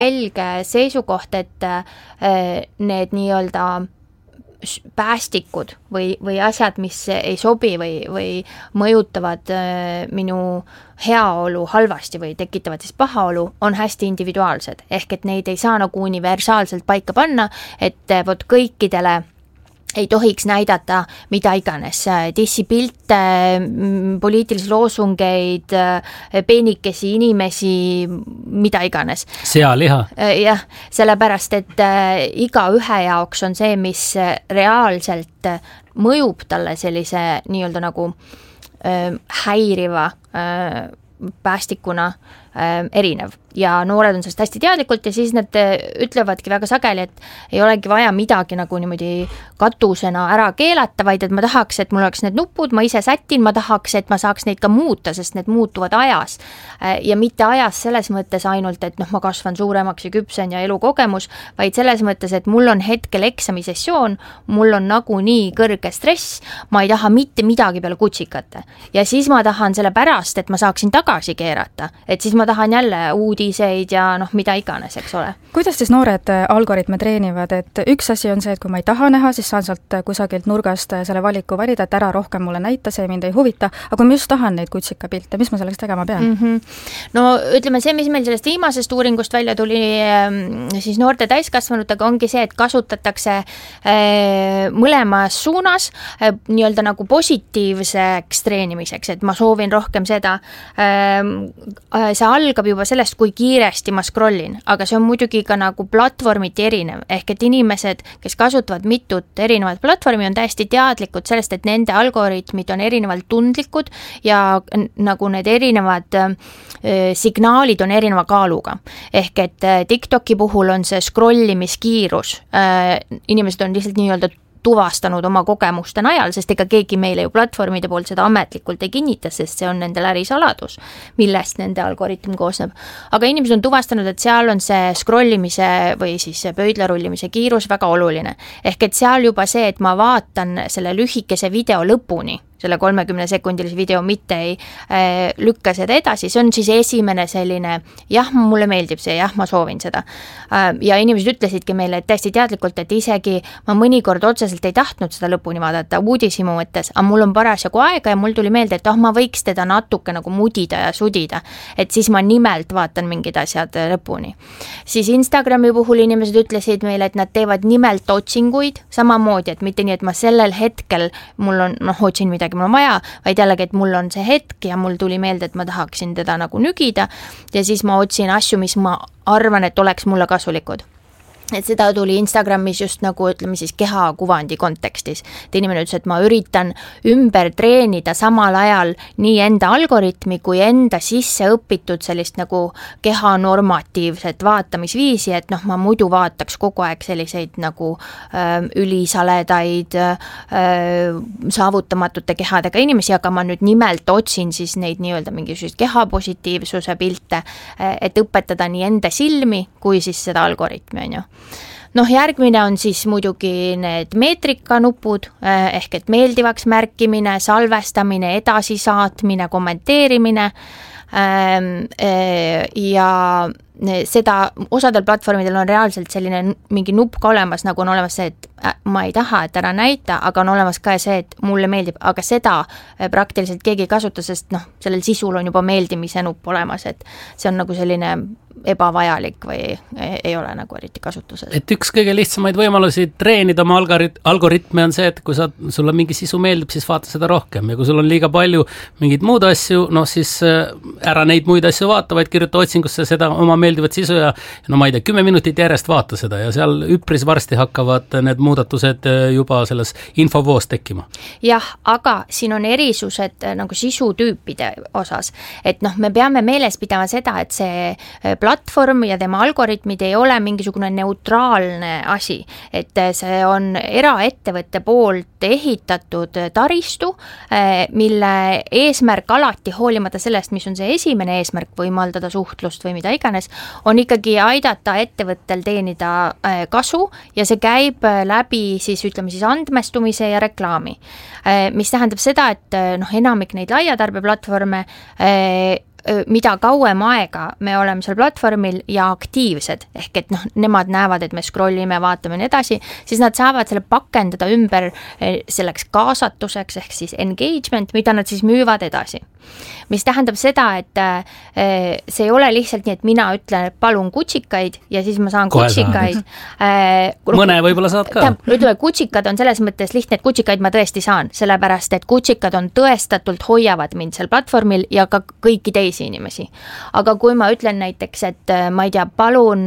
selge seisukoht, et need nii-öelda päästikud või asjad, mis ei sobi või mõjutavad minu heaolu halvasti või tekitavad siis pahaolu, on hästi individuaalsed. Ehk et neid ei saa nagu universaalselt paika panna, et vot kõikidele ei tohiks näidata mida iganes, dissipilte, poliitilisi loosungeid, peenikesi inimesi, mida iganes. Sealiha. Jah, sellepärast, et iga ühe jaoks on see, mis reaalselt mõjub talle sellise nii-öelda nagu häiriva päästikuna erinev. Ja noored on sellest hästi teadlikult ja siis nad ütlevadki väga sageli, et ei olegi vaja midagi nagu niimoodi katusena ära keelata, vaid et ma tahaks, et mul oleks need nupud, ma ise sätin, ma tahaks, et ma saaks neid ka muuta, sest need muutuvad ajas. Ja mitte ajas selles mõttes ainult, et ma kasvan suuremaks ja küpsen ja elukogemus, vaid selles mõttes, et mul on hetkel eksamisessioon, mul on nagu nii kõrge stress, ma ei taha mitte midagi peale kutsikata. Ja siis ma tahan selle pärast, et ma saaksin tagasi keerata, et siis ma tahan jälle uudiseid ja mida iganes, eks ole. Kuidas siis noored algoritme treenivad, et üks asi on see, et kui ma ei taha näha, siis saan sealt kusagilt nurgast selle valiku valida, et ära rohkem mulle näita, see mind ei huvita, aga kui ma just tahan neid kutsikapilte, mis ma selleks tegema pean? No ütleme, see, mis meil sellest viimasest uuringust välja tuli siis noorte täiskasvanutega, ongi see, et kasutatakse mõlemas suunas nii-öelda nagu positiivseks treenimiseks, et ma soovin rohkem seda. See algab juba sellest, kui kiiresti ma scrollin, aga see on muidugi ka nagu platvormiti erinev, ehk et inimesed, kes kasutavad mitut erinevat platvormi, on täiesti teadlikud sellest, et nende algoritmid on erinevalt tundlikud ja nagu need erinevad signaalid on erineva kaaluga. Ehk et TikToki puhul on see scrollimiskiirus, inimesed on lihtsalt nii-öelda tuvastanud oma kogemuste najal, sest ega keegi meile ju platvormide poolt seda ametlikult ei kinnita, sest see on nende ärisaladus, millest nende algoritm koosneb. Aga inimesed on tuvastanud, et seal on see scrollimise või siis pöidlarullimise kiirus väga oluline. Ehk et seal juba see, et ma vaatan selle lühikese video lõpuni, selle 30-sekundilise video mitte ei lükka seda edasi, see on siis esimene selline, jah, mulle meeldib see, jah, ma soovin seda. Ja inimesed ütlesidki meile täiesti teadlikult, et isegi ma mõnikord otseselt ei tahtnud seda lõpuni vaadata uudisimu mõttes, aga mul on parasjagu aega ja mul tuli meelde, et ma võiks teda natuke nagu mudida ja sudida, et siis ma nimelt vaatan mingid asjad lõpuni. Siis Instagrami puhul inimesed ütlesid meile, et nad teevad nimelt otsinguid samamoodi, et mitte nii, et ma sellel hetkel mul on, otsin midagi mul on vaja, vaid jällegi, et mul on see hetk ja mul tuli meelde, et ma tahaksin teda nagu nügida ja siis ma otsin asju, mis ma arvan, et oleks mulle kasulikud. Et seda tuli Instagramis just nagu ütleme siis kehakuvandi kontekstis. Et inimene ütles, et ma üritan ümber treenida samal ajal nii enda algoritmi kui enda sisse õpitud sellist nagu kehanormatiivset vaatamisviisi, et ma muidu vaataks kogu aeg selliseid nagu ülisaledaid saavutamatute kehadega inimesi, aga ma nüüd nimelt otsin siis neid nii-öelda mingisugust kehapositiivsuse pilte, et õpetada nii enda silmi kui siis seda algoritmi, on ju. Järgmine on siis muidugi need meetrikanupud, ehk et meeldivaks märkimine, salvestamine, edasisaatmine, kommenteerimine ja seda osadel platvormidel on reaalselt selline mingi nupp ka olemas, nagu on olemas see, et ma ei taha, et ära näita, aga on olemas ka see, et mulle meeldib, aga seda praktiliselt keegi ei kasuta, sest sellel sisul on juba meeldimise nupp olemas, et see on nagu selline ebavajalik või ei ole nagu eriti kasutusel. Et üks kõige lihtsamaid võimalusi treenida oma algoritme on see, et kui sulle mingi sisu meeldib, siis vaata seda rohkem ja kui sul on liiga palju mingeid muud asju, siis ära neid muid asju vaata, vaid kirjuta otsingusse seda oma meeldivat sisu ja ma ei tea, 10 minutit järjest vaata seda ja seal üpris varsti hakkavad need muudatused juba selles infovoos tekkima. Jah, aga siin on erisused nagu sisutüüpide osas, et me peame meeles pidama seda, et see platvorm ja tema algoritmid ei ole mingisugune neutraalne asi, et see on eraettevõtte poolt ehitatud taristu, mille eesmärk alati hoolimata sellest, mis on see esimene eesmärk, võimaldada suhtlust või mida iganes, on ikkagi aidata ettevõttel teenida kasu ja see käib läbi siis ütleme siis andmestumise ja reklaami, mis tähendab seda, et enamik neid laiatarbeplatvorme mida kauem aega me oleme seal platvormil ja aktiivsed, ehk et nemad näevad, et me scrollime, vaatame nii edasi, siis nad saavad selle pakendada ümber selleks kaasatuseks, ehk siis engagement, mida nad siis müüvad edasi. Mis tähendab seda, et see ei ole lihtsalt nii, et mina ütlen, palun kutsikaid ja siis ma saan kutsikaid. Mõne võib-olla saad ka. Ütleme, kutsikad on selles mõttes lihtne, et kutsikaid ma tõesti saan, sellepärast, et kutsikad on tõestatult hoiavad mind seal platvormil ja ka kõiki teisi inimesi. Aga kui ma ütlen näiteks, et ma ei tea, palun,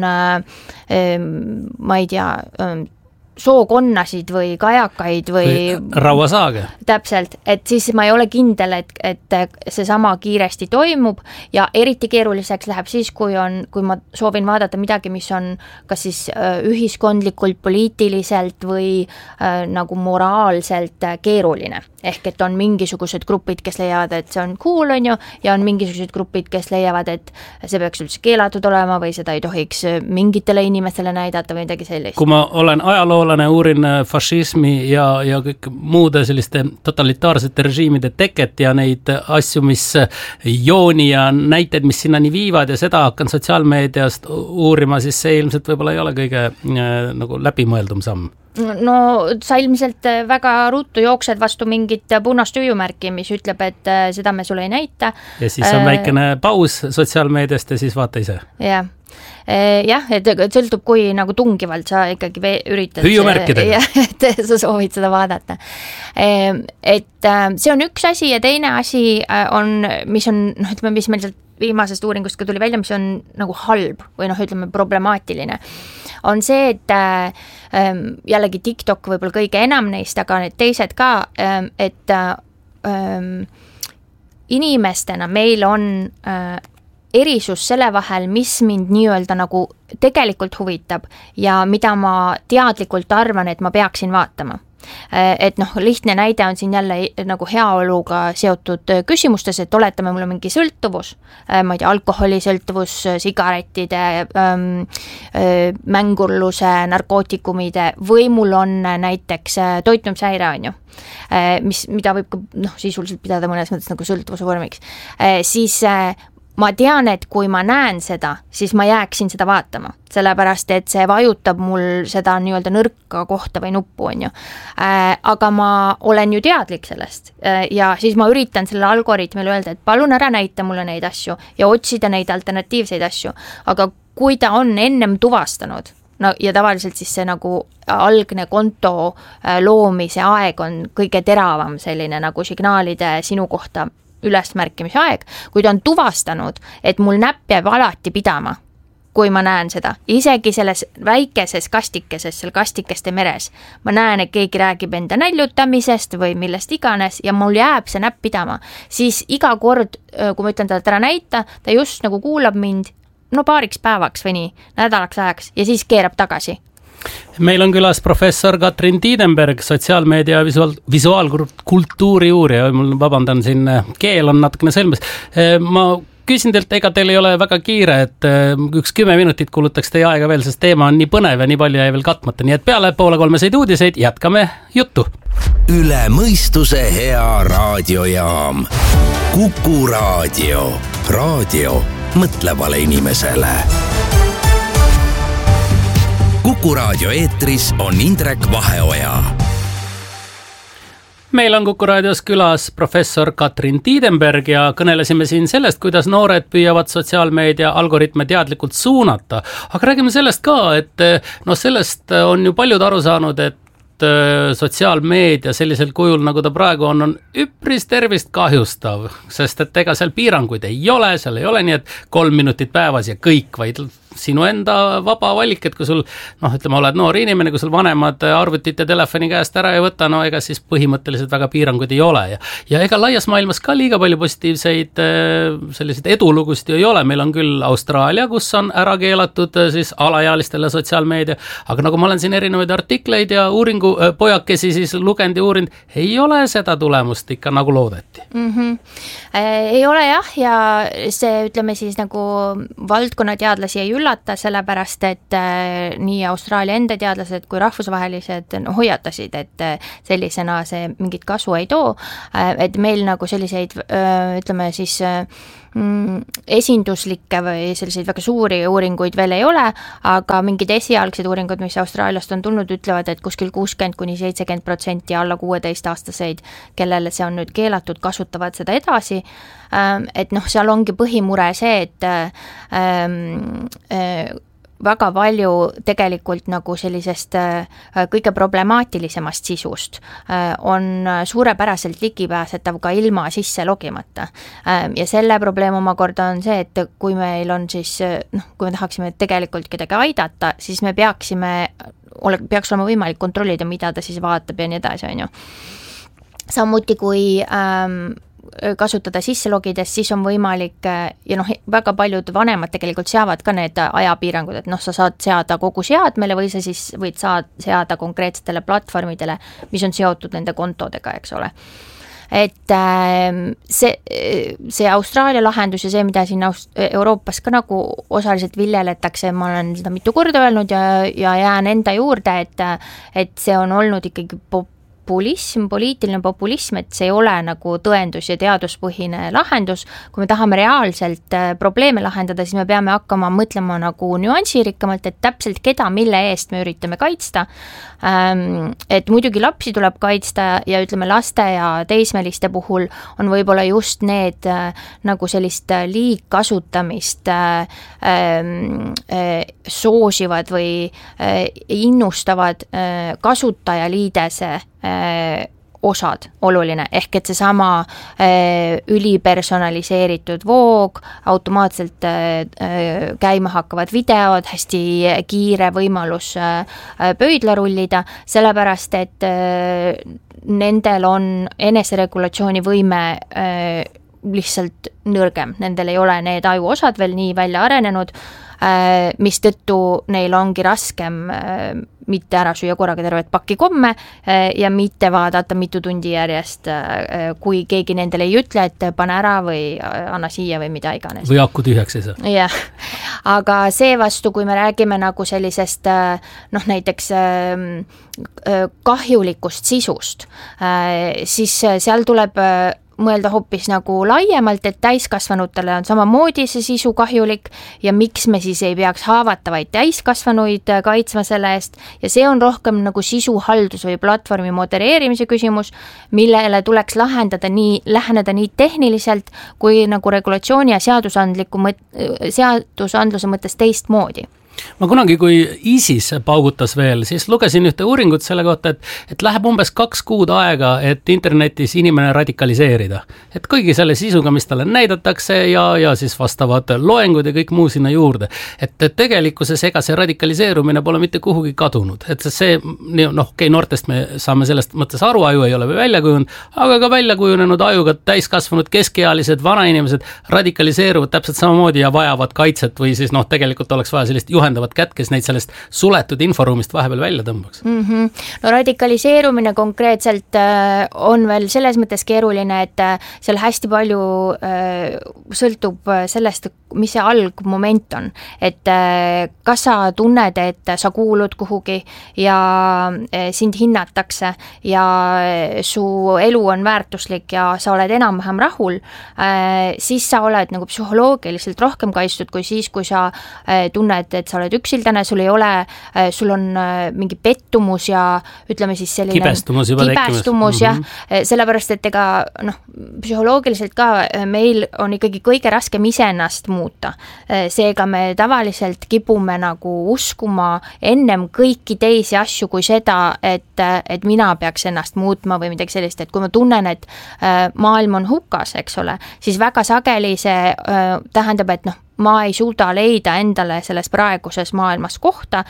ma ei tea, sookonnasid või kajakaid või rauasaage. Täpselt, et siis ma ei ole kindel, et see sama kiiresti toimub ja eriti keeruliseks läheb siis, kui ma soovin vaadata midagi, mis on kas siis ühiskondlikult, poliitiliselt või nagu moraalselt keeruline. Ehk et on mingisugused grupid, kes leiavad, et see on cool, on ju, ja on mingisugused grupid, kes leiavad, et see peaks üldse keelatud olema või seda ei tohiks mingitele inimestele näidata või midagi sellist. Kui ma olen ajaloolane, uurin fašismi ja kõik muude selliste totalitaarsete režiimide teket ja neid asju, mis jooni ja näiteid, mis sinnani viivad ja seda hakkan sotsiaalmeediast uurima, siis see ilmselt võib-olla ei ole kõige nagu läbimõeldum samm. No sa ilmselt väga ruttu jooksed vastu mingit punast hüüumärki, mis ütleb, et seda me sulle ei näita. Ja siis on väikene paus sotsiaalmeediast ja siis vaata ise. Jah, et sõltub, kui nagu tungivalt sa ikkagi üritad. Hüüumärkidega. Et sa soovid seda vaadata. Et see on üks asi ja teine asi on, mis meil sealt viimasest uuringust ka tuli välja, mis on nagu halb või ütleme problemaatiline, on see, et jällegi TikTok võib-olla kõige enam neist, aga need teised ka, et inimestena meil on erisus selle vahel, mis mind nii-öelda nagu tegelikult huvitab ja mida ma teadlikult arvan, et ma peaksin vaatama. Et lihtne näide on siin jälle nagu heaoluga seotud küsimustes, et oletame, mul on mingi sõltuvus, ma ei tea, alkoholisõltuvus, sigarettide, mängurluse, narkootikumide või mul on näiteks toitumishäire, on ju, mida võib ka sisuliselt pidada mõnes mõttes nagu sõltuvuse vormiks, siis ma tean, et kui ma näen seda, siis ma jääksin seda vaatama, sellepärast, et see vajutab mul seda nii-öelda nõrka kohta või nuppu, on ju. Aga ma olen ju teadlik sellest ja siis ma üritan selle algoritmile öelda, et palun ära näita mulle neid asju ja otsida neid alternatiivseid asju. Aga kui ta on ennem tuvastanud, ja tavaliselt siis see nagu algne konto loomise aeg on kõige teravam selline nagu signaalide sinu kohta ülesmärkimise aeg, kui ta on tuvastanud, et mul näpp jääb alati pidama, kui ma näen seda, isegi selles väikeses kastikeses, seal kastikeste meres, ma näen, et keegi räägib enda näljutamisest või millest iganes ja mul jääb see näpp pidama, siis iga kord, kui ma ütlen talle ära näita, ta just nagu kuulab mind paariks päevaks või nii, nädalaks ajaks ja siis keerab tagasi. Meil on külas professor Katrin Tiidenberg, sotsiaalmeedia visuaalkultuuri uurija, mul vabandan siin, keel on natukene sõlmes. Ma küsin teilt, ega teil ei ole väga kiire, et 10 minutit kulutaks teie aega veel, sest teema on nii põnev ja nii palju jäi veel katmata, nii et peale 2:30 uudiseid jätkame juttu. Üle mõistuse hea raadiojaam. Kuku raadio. Raadio mõtlevale inimesele. Kuku raadio eetris on Indrek Vaheoja. Meil on Kuku raadios külas professor Katrin Tiidenberg ja kõnelesime siin sellest, kuidas noored püüavad sotsiaalmeedia algoritme teadlikult suunata. Aga räägime sellest ka, et sellest on ju paljud aru saanud, et sotsiaalmeedia sellisel kujul, nagu ta praegu on üpris tervist kahjustav, sest et ega seal piiranguid ei ole, seal ei ole nii, et 3 minutit päevas ja kõik, vaid sinu enda vaba valik, et kui sul, ütleme, oled noor inimene, kui sul vanemad arvutit ja telefoni käest ära ei võta, ega siis põhimõtteliselt väga piiranguid ei ole. Ja ega laias maailmas ka liiga palju positiivseid selliseid edulugusid ei ole. Meil on küll Austraalia, kus on ära keelatud siis alaealistele sotsiaalmeedia, aga nagu ma olen siin erinevaid artikleid ja pojakesi siis lugenud ja uurinud, ei ole seda tulemust ikka nagu loodeti. Ei ole jah, ja see, ütleme siis nagu valdkonnateadlasi ei üllata, sellepärast, et nii Austraalia enda teadlased kui rahvusvahelised hoiatasid, et sellisena see mingit kasu ei too, et meil nagu selliseid, ütleme siis esinduslikke või selliseid väga suuri uuringuid veel ei ole, aga mingid esialgsed uuringud, mis Austraaliast on tulnud, ütlevad, et kuskil 60–70% alla 16-aastaseid, kellele see on nüüd keelatud, kasutavad seda edasi. Et noh, seal ongi põhimure see, et väga palju tegelikult nagu sellisest kõige problemaatilisemast sisust on suurepäraselt ligipääsetav ka ilma sisse logimata. Ja selle probleem omakorda on see, et kui meil on siis, kui me tahaksime tegelikult kedagi aidata, siis me peaks olema võimalik kontrollida, mida ta siis vaatab ja nii edasi, on ju. Samuti kui kasutada sisse logides, siis on võimalik ja noh, väga paljud vanemad tegelikult seavad ka need ajapiirangud, et noh, sa saad seada kogu seadmele või sa siis võid seada konkreetsetele platvormidele, mis on seotud nende kontodega, eks ole. Et see Austraalia lahendus ja see, mida siin Euroopas ka nagu osaliselt viljeletakse, ma olen seda mitu korda öelnud ja jään enda juurde, et see on olnud ikkagi poliitiline populism, et see ei ole nagu tõendus- ja teaduspõhine lahendus. Kui me tahame reaalselt probleeme lahendada, siis me peame hakkama mõtlema nagu nüansirikkamalt, et täpselt keda, mille eest me üritame kaitsta. Et muidugi lapsi tuleb kaitsta ja ütleme laste ja teismeliste puhul on võib-olla just need nagu sellist liigkasutamist soosivad või innustavad kasutajaliidese osad oluline, ehk et seesama ülipersonaliseeritud voog, automaatselt käima hakkavad videod, hästi kiire võimalus pöidla rullida, sellepärast et nendel on eneseregulatsiooni võime lihtsalt nõrgem, nendel ei ole need ajuosad veel nii välja arenenud, mis tõttu neil ongi raskem mitte ära süüa korraga tervet pakki komme ja mitte vaadata mitu tundi järjest, kui keegi nendele ei ütle, et pane ära või anna siia või mida iganes. Või aku tühjaks ei saa. Jah, aga seevastu, kui me räägime nagu sellisest noh, näiteks kahjulikust sisust, siis seal tuleb mõelda hoopis nagu laiemalt, et täiskasvanutele on samamoodi see sisu kahjulik ja miks me siis ei peaks haavatavaid täiskasvanuid kaitsma selle eest ja see on rohkem nagu sisuhaldus või platvormi modereerimise küsimus, millele tuleks läheneda nii tehniliselt kui nagu regulatsiooni ja seadusandluse mõttes teistmoodi. Ma kunagi, kui ISIS paugutas veel, siis lugesin ühte uuringut selle kohta, et läheb umbes 2 kuud aega, et internetis inimene radikaliseerida. Et kõigi selle sisuga, mis talle näidatakse ja siis vastavad loengud ja kõik muu sinna juurde. Et tegelikkuses ega see radikaliseerumine pole mitte kuhugi kadunud. Et see, noh, noortest me saame sellest mõttes aru, aju ei ole välja kujunud, aga ka välja kujunenud ajuga täiskasvanud, keskealised, vanainimesed radikaliseeruvad täpselt samamoodi ja vajavad kaitset või siis noh, tegelikult oleks vaja sellist juhendavat kätt, kes neid sellest suletud inforuumist vahepeal välja tõmbaks. No radikaliseerumine konkreetselt on veel selles mõttes keeruline, et seal hästi palju sõltub sellest, mis see algmoment on. Et kas sa tunned, et sa kuulud kuhugi ja sind hinnatakse ja su elu on väärtuslik ja sa oled enam-vähem rahul, siis sa oled nagu psühholoogiliselt rohkem kaitstud kui siis, kui sa tunned, et sa oled üksildane, sul on mingi pettumus ja ütleme siis selline kibestumus jah, sellepärast, et ega noh, psühholoogiliselt ka meil on ikkagi kõige raskem iseennast muuta. Seega me tavaliselt kipume nagu uskuma ennem kõiki teisi asju kui seda, et mina peaks ennast muutma või midagi sellist, et kui ma tunnen, et maailm on hukas, eks ole, siis väga sageli see tähendab, et noh, ma ei suuda leida endale selles praeguses maailmas kohta,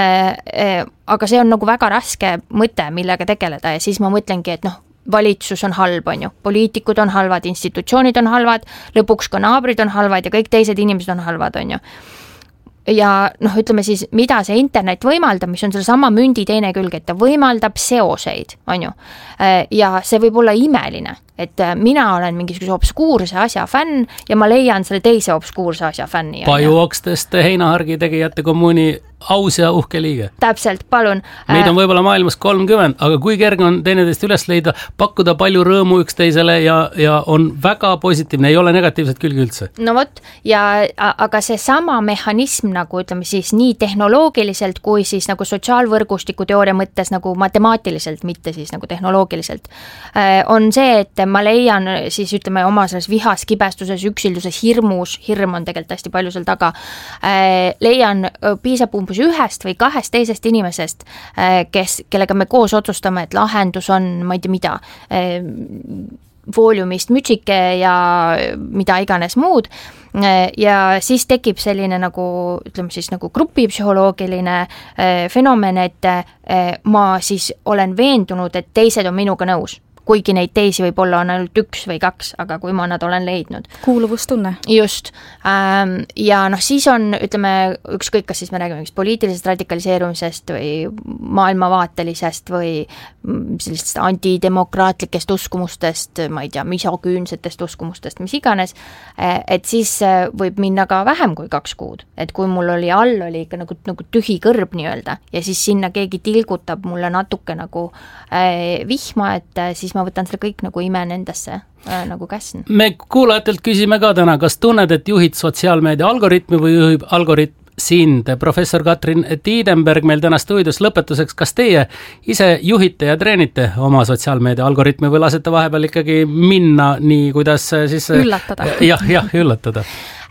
aga see on nagu väga raske mõte, millega tegeleda ja siis ma mõtlengi, et noh, valitsus on halb, on ju, poliitikud on halvad, institutsioonid on halvad, lõpuks ka naabrid on halvad ja kõik teised inimesed on halvad, on ju. Ja noh, ütleme siis, mida see internet võimaldab, mis on selle sama mündi teine külg, et ta võimaldab seoseid, on ju. Ja see võib olla imeline, et mina olen mingisuguse obskuurse asja fänn ja ma leian selle teise obskuurse asja fänni. Pajuokstest heinahargi tegijate kommuuni aus ja uhke liige. Täpselt, palun. Meid on võib-olla maailmas 30, aga kui kerge on teineteist üles leida, pakkuda palju rõõmu üksteisele ja on väga positiivne, ei ole negatiivset külge üldse. No vot, aga see sama mehhanism nagu ütleme siis nii tehnoloogiliselt kui siis nagu sotsiaalvõrgustiku teooria mõttes nagu matemaatiliselt, mitte siis nagu tehnoloogiliselt, on see, et ma leian siis ütleme oma selles vihas, kibestuses, üksilduses, hirmus, hirm on tegelikult hästi palju seal taga, leian piisab ühest või kahest teisest inimesest, kellega me koos otsustame, et lahendus on, ma ei tea mida, fooliumist mütsike ja mida iganes muud, ja siis tekib selline nagu, ütleme siis nagu grupipsühholoogiline fenomen, et ma siis olen veendunud, et teised on minuga nõus. Kuigi neid teisi võib olla on ainult 1 või 2, aga kui ma nad olen leidnud. Kuuluvustunne. Just. Ja siis on, ütleme, ükskõik, kas siis me räägime mingist poliitilisest radikaliseerumisest või maailmavaatelisest või sellistest antidemokraatlikest uskumustest, ma ei tea, misoküünsetest uskumustest, mis iganes, et siis võib minna ka vähem kui 2 kuud. Et kui mul oli ikka nagu tühi kõrb nii-öelda ja siis sinna keegi tilgutab mulle natuke nagu vihma, et siis ma võtan selle kõik nagu imen endasse nagu käsn. Me kuulajatelt küsime ka täna, kas tunned, et juhid sotsiaalmeedia algoritmi või juhib algoritm sind? Professor Katrin Tiidenberg meil täna stuudios. Lõpetuseks, kas teie ise juhite ja treenite oma sotsiaalmeedia algoritmi või lasete vahepeal ikkagi minna nii, kuidas siis üllatada? Jah, üllatada.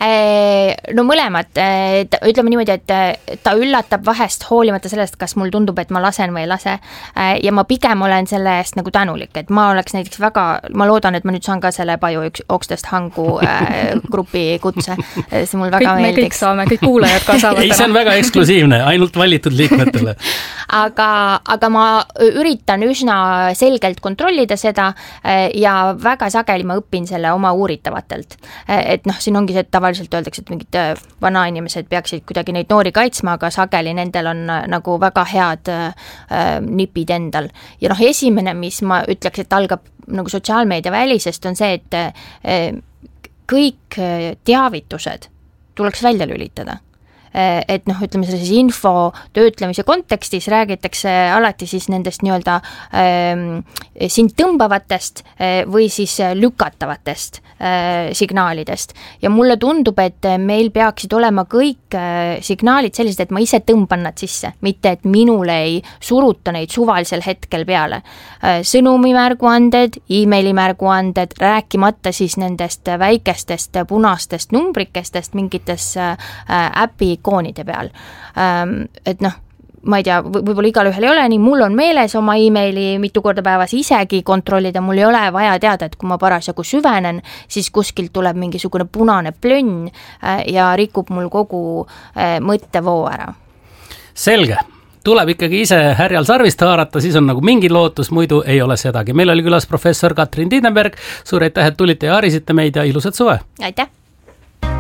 No mõlemad, ütleme niimoodi, et ta üllatab vahest hoolimata sellest, kas mul tundub, et ma lasen või ei lase, ja ma pigem olen selle eest nagu tänulik, et ma oleks näiteks ma loodan, et ma nüüd saan ka selle Pajuokstest hangu grupi kutse, see mul väga meeldiks. Me kõik saame, kõik kuulajad ka saavad. Ei, see on väga eksklusiivne, ainult valitud liikmetele. Aga ma üritan üsna selgelt kontrollida seda ja väga sageli ma õpin selle oma uuritavatelt. Et siin ongi see, et tavaliselt öeldakse, et mingid vanainimesed peaksid kuidagi neid noori kaitsma, aga sageli nendel on nagu väga head nipid endal. Ja esimene, mis ma ütleks, et algab nagu sotsiaalmeedia välisest, on see, et kõik teavitused tuleks välja lülitada. Et ütleme selles info töötlemise kontekstis räägitakse alati siis nendest nii-öelda sind tõmbavatest või siis lükatavatest signaalidest. Ja mulle tundub, et meil peaksid olema kõik signaalid sellised, et ma ise tõmban nad sisse, mitte et minule ei suruta neid suvalisel hetkel peale. Sõnumimärguanded, emaili-märguanded, rääkimata siis nendest väikestest punastest numbrikestest mingites äpi koonide peal. Et ma ei tea, võib-olla igalühel ei ole nii, mul on meeles oma emaili mitu korda päevas isegi kontrollida, mul ei ole vaja teada, et kui ma parasjagu süvenen, siis kuskilt tuleb mingisugune punane plönn ja rikub mul kogu mõttevoo ära. Selge. Tuleb ikkagi ise härjal sarvist haarata, siis on nagu mingi lootus, muidu ei ole sedagi. Meil oli külas professor Katrin Tiidenberg, suur aitäh, et tulite ja harisite meid ja ilusat suve! Aitäh!